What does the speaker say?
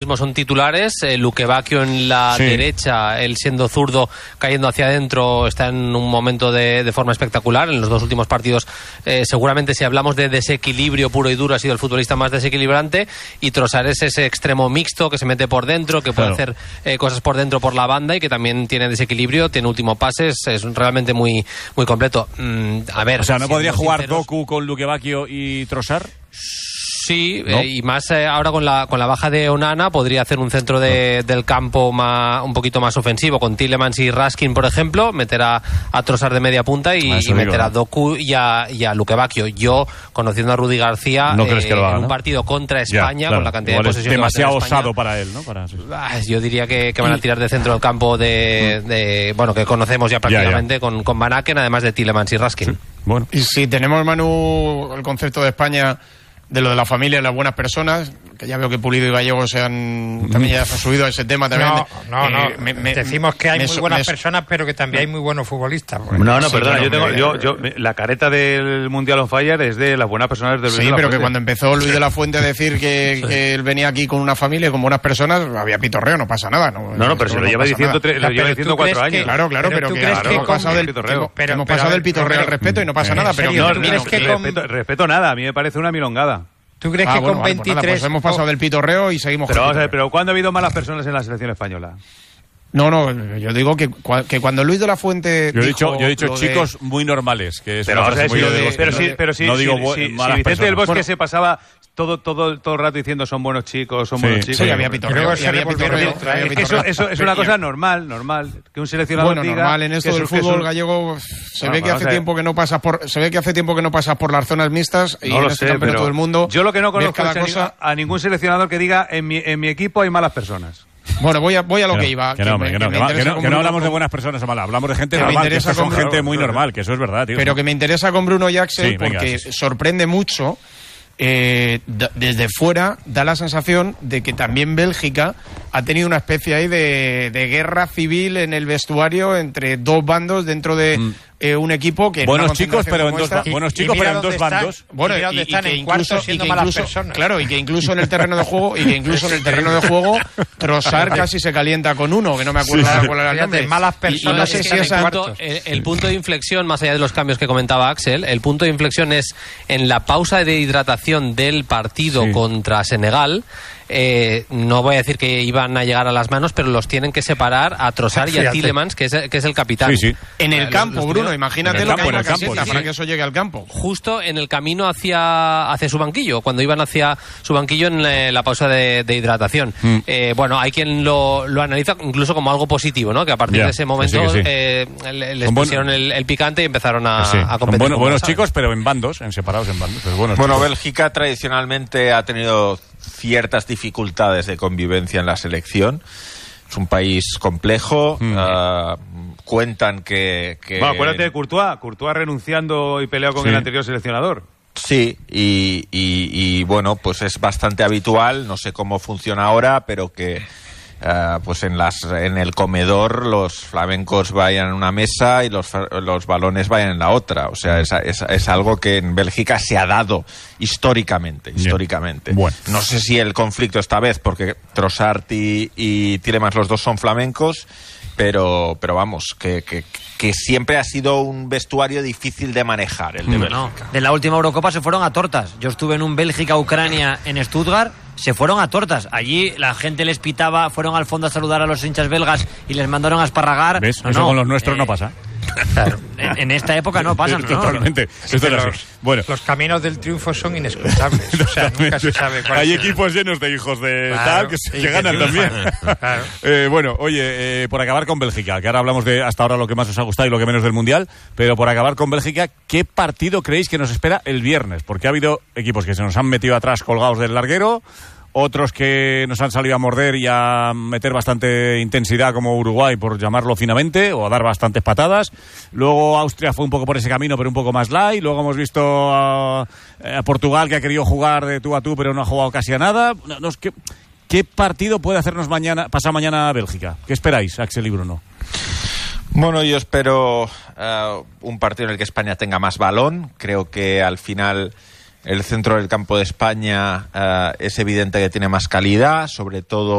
mismo son titulares. Luque Bacchio en la derecha, él siendo zurdo, cayendo hacia adentro, está en un momento de forma espectacular. En los 2 últimos partidos, seguramente si hablamos de desequilibrio puro y duro, ha sido el futbolista más desequilibrante. Y Trossard es ese extremo mixto que se mete por dentro, que puede hacer cosas por dentro, por la banda, y que también tiene desequilibrio, tiene último pases, es realmente muy, muy completo. A ver, o sea, ¿no podría jugar Doku con Luque Bacchio y Trossard? Sí, ¿no? Y más ahora con la baja de Onana podría hacer un centro del campo un poquito más ofensivo, con Tielemans y Raskin, por ejemplo, meter a Trossard de media punta y meter a Doku y a Luque Bacchio. Yo, conociendo a Rudy García, ¿no crees que lo haga, en un partido contra España, con la cantidad de posesión demasiado que va a tener osado para él, ¿no? Yo diría que van a tirar de centro del campo bueno, que conocemos ya prácticamente con Van Aken, además de Tielemans y Raskin. Sí. Bueno. Y si tenemos, Manu, el concepto de España de lo de la familia y las buenas personas, que ya veo que Pulido y Gallego también ya se han subido a ese tema también. No. Decimos que hay muy buenas personas, pero que también hay muy buenos futbolistas. Perdona, yo la careta del Mundial on Fire es de las buenas personas del Luis de la Fuente. Pero que cuando empezó Luis de la Fuente a decir que él venía aquí con una familia y con buenas personas, había pitorreo, no pasa nada. Pero se lo lleva diciendo 4 años. Claro, pero que hemos pasado del pitorreo al respeto y no pasa nada. Respeto nada, a mí me parece una milongada. ¿Tú crees que con 23... Pues hemos pasado del pitorreo y seguimos... Pero vamos a ver, ¿pero cuándo ha habido malas personas en la selección española? No, yo digo que cuando Luis de la Fuente... Yo he dicho chicos muy normales, que es pero una frase muy de... Pero si Vicente del Bosque se pasaba todo el rato diciendo son buenos chicos, buenos chicos... Sí, había pitorreo. Eso es una cosa normal, que un seleccionador diga... normal en esto del fútbol gallego se ve que hace tiempo que no pasas por las zonas mixtas y no lo sé, pero todo el mundo... Yo lo que no conozco es a ningún seleccionador que diga en mi equipo hay malas personas. Bueno, voy a lo que iba. Que no hablamos de buenas personas o malas, hablamos de gente normal, que son gente muy normal, que eso es verdad, tío. Pero que me interesa con Bruno y Axel porque sorprende mucho. Desde fuera da la sensación de que también Bélgica ha tenido una especie ahí de guerra civil en el vestuario entre dos bandos dentro de un equipo que buenos chicos pero en dos bandos. Bueno, y que incluso en el terreno de juego Trossard casi se calienta con uno que no me acuerdo cuál era el nombre. Malas personas. Y no sé si el punto de inflexión, más allá de los cambios que comentaba Axel, el punto de inflexión es en la pausa de hidratación del partido contra Senegal. No voy a decir que iban a llegar a las manos, pero los tienen que separar a Trossard y a Tielemans, que es el capitán. En el campo, Bruno, imagínate lo que hay en la caseta para que eso llegue al campo. Justo en el camino hacia su banquillo, cuando iban hacia su banquillo en la pausa de hidratación. Bueno, hay quien lo analiza incluso como algo positivo, ¿no? Que a partir de ese momento les pusieron el picante y empezaron a competir. Buenos chicos, pero separados en bandos. Bueno, Bélgica tradicionalmente ha tenido ciertas dificultades de convivencia en la selección. Es un país complejo. Cuentan que... Bueno, acuérdate de Courtois renunciando y peleado con el anterior seleccionador. Sí, y bueno, pues es bastante habitual, no sé cómo funciona ahora, pero que pues en el comedor los flamencos vayan en una mesa y los balones vayan en la otra. O sea, es algo que en Bélgica se ha dado históricamente. Bueno. No sé si el conflicto esta vez, porque Trossard y Tielemans los dos son flamencos, pero vamos, que siempre ha sido un vestuario difícil de manejar, el de Bélgica. De la última Eurocopa se fueron a tortas. Yo estuve en un Bélgica-Ucrania en Stuttgart, se fueron a tortas. Allí la gente les pitaba, fueron al fondo a saludar a los hinchas belgas y les mandaron a esparragar. ¿Ves? Eso con los nuestros no pasa. Claro, en esta época no pasan, ¿no? Totalmente. Los caminos del triunfo son inescrutables. O sea, nunca se sabe cuál hay equipos llenos de hijos de tal que ganan también. Claro. Bueno, oye, por acabar con Bélgica, que ahora hablamos de hasta ahora lo que más os ha gustado y lo que menos del Mundial, pero por acabar con Bélgica, ¿qué partido creéis que nos espera el viernes? Porque ha habido equipos que se nos han metido atrás colgados del larguero, otros que nos han salido a morder y a meter bastante intensidad, como Uruguay, por llamarlo finamente, o a dar bastantes patadas. Luego Austria fue un poco por ese camino, pero un poco más light. Luego hemos visto a Portugal, que ha querido jugar de tú a tú, pero no ha jugado casi a nada. ¿Qué partido puede hacernos pasado mañana Bélgica? ¿Qué esperáis, Axel y Bruno? Bueno, yo espero un partido en el que España tenga más balón. Creo que al final el centro del campo de España es evidente que tiene más calidad, sobre todo